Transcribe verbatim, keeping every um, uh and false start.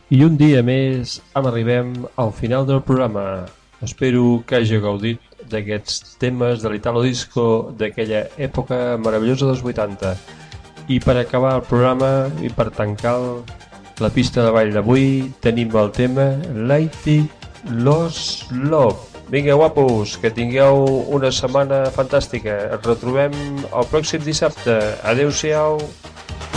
I un dia més hem arribem al final del programa. Espero que hagi gaudit d'aquests temes de l'Italo Disco d'aquella època meravellosa dels vuitanta. I per acabar el programa i per tancar la pista de ball d'avui tenim el tema Lady Lost Love. Vinga, guapos, que tingueu una setmana fantàstica. Ens retrobem el pròxim dissabte. Adeu-siau.